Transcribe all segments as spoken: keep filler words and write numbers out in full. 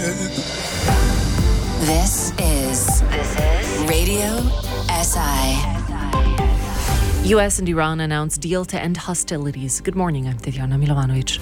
This is this is Radio S I. U S and Iran announce deal to end hostilities. Good morning, I'm Tatiana Milovanovic.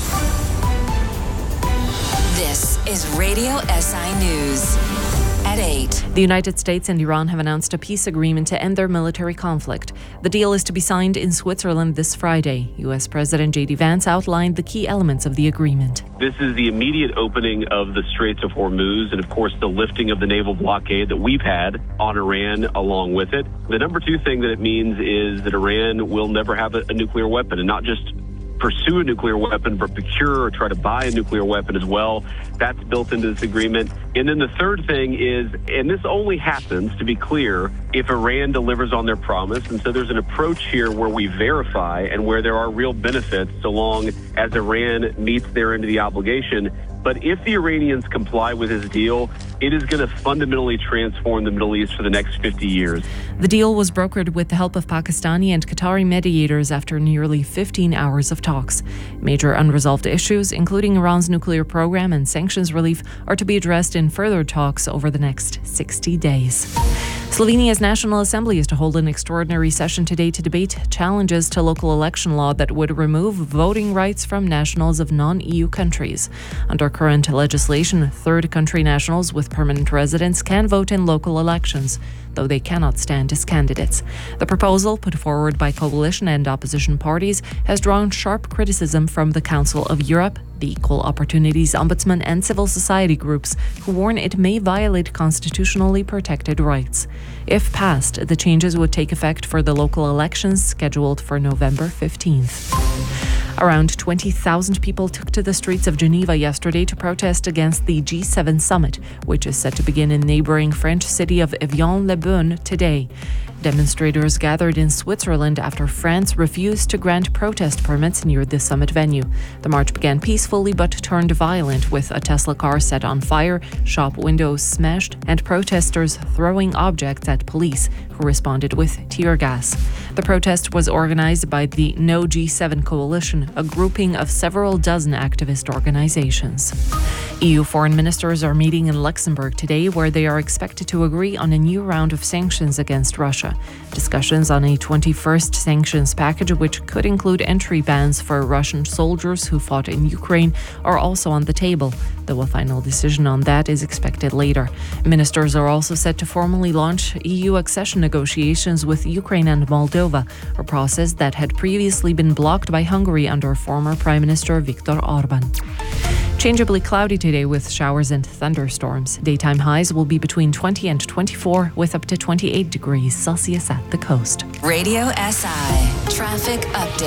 This is Radio S I News at eight. The United States and Iran have announced a peace agreement to end their military conflict. The deal is to be signed in Switzerland this Friday. U S President J D Vance outlined the key elements of the agreement. This is the immediate opening of the Straits of Hormuz and, of course, the lifting of the naval blockade that we've had on Iran along with it. The number two thing that it means is that Iran will never have a, a nuclear weapon, and not just pursue a nuclear weapon, but procure or try to buy a nuclear weapon as well. That's built into this agreement. And then the third thing is, and this only happens, to be clear, if Iran delivers on their promise. And so there's an approach here where we verify and where there are real benefits so long as Iran meets their end of the obligation. But if the Iranians comply with this deal, it is going to fundamentally transform the Middle East for the next fifty years. The deal was brokered with the help of Pakistani and Qatari mediators after nearly fifteen hours of talks. Major unresolved issues, including Iran's nuclear program and sanctions relief, are to be addressed in further talks over the next sixty days. Slovenia's National Assembly is to hold an extraordinary session today to debate challenges to local election law that would remove voting rights from nationals of non-E U countries. Under current legislation, third country nationals with permanent residence can vote in local elections, though they cannot stand as candidates. The proposal, put forward by coalition and opposition parties, has drawn sharp criticism from the Council of Europe, the Equal Opportunities Ombudsman, and civil society groups, who warn it may violate constitutionally protected rights. If passed, the changes would take effect for the local elections scheduled for November fifteenth. Around twenty thousand people took to the streets of Geneva yesterday to protest against the G seven summit, which is set to begin in neighbouring French city of Evian-les-Bains today. Demonstrators gathered in Switzerland after France refused to grant protest permits near the summit venue. The march began peacefully but turned violent, with a Tesla car set on fire, shop windows smashed, and protesters throwing objects at police, who responded with tear gas. The protest was organised by the No G seven Coalition, a grouping of several dozen activist organisations. E U foreign ministers are meeting in Luxembourg today, where they are expected to agree on a new round of sanctions against Russia. Discussions on a twenty-first sanctions package, which could include entry bans for Russian soldiers who fought in Ukraine, are also on the table, though a final decision on that is expected later. Ministers are also set to formally launch E U accession negotiations with Ukraine and Moldova, a process that had previously been blocked by Hungary under former Prime Minister Viktor Orban. Changeably cloudy today with showers and thunderstorms. Daytime highs will be between twenty and twenty-four, with up to twenty-eight degrees Celsius at the coast. Radio S I Traffic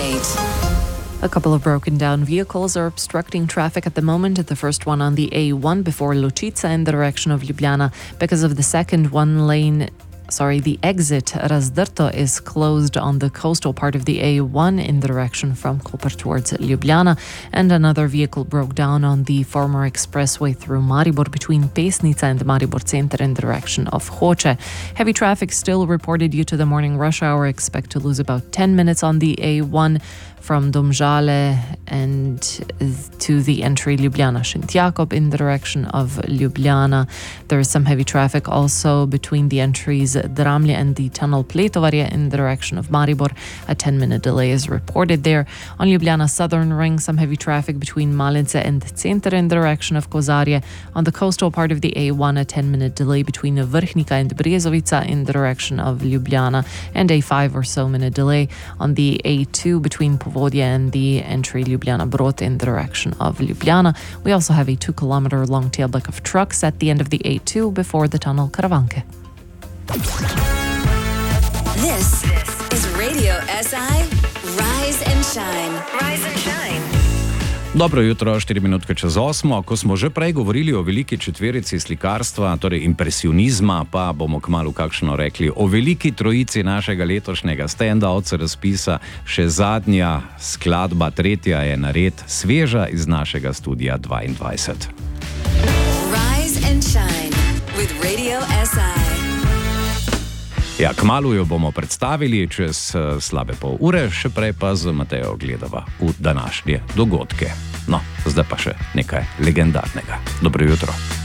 Update. A couple of broken down vehicles are obstructing traffic at the moment. The first one on the A one before Lucica in the direction of Ljubljana, because of the second one lane Sorry, the exit Razdrto is closed on the coastal part of the A one in the direction from Koper towards Ljubljana, and another vehicle broke down on the former expressway through Maribor between Pesnica and Maribor Center in the direction of Hoče. Heavy traffic still reported due to the morning rush hour. Expect to lose about ten minutes on the A one from Domžale and to the entry Ljubljana-Šentjakov in the direction of Ljubljana. There is some heavy traffic also between the entries Dramlje and the tunnel Pletovarje in the direction of Maribor. A ten minute delay is reported there. On Ljubljana Southern Ring, some heavy traffic between Malince and Center in the direction of Kozarje. On the coastal part of the A one, a ten minute delay between Vrhnika and Brezovica in the direction of Ljubljana, and a five or so minute delay on the A two between Povodje and the entry Ljubljana Brod in the direction of Ljubljana. We also have a two kilometer long tailback of trucks at the end of the A two before the tunnel Karavanke. This is Radio S I Rise and Shine. Rise and Shine. Dobro jutro, štiri minutke čez osmo. Ko smo že prej govorili o veliki četverici slikarstva, torej impresionizma, pa bomo kmalu kakšno rekli o veliki trojici našega letošnjega stand-outsa razpisa. Še zadnja skladba, tretja je nared, sveža iz našega studia dvaindvajset. Rise and Shine with Radio S I. Ja, kmalu jo bomo predstavili čez uh, slabe pol ure, še prej pa z Matejo gledava v današnje dogodke. No. zdaj pa še nekaj legendarnega. Dobro jutro.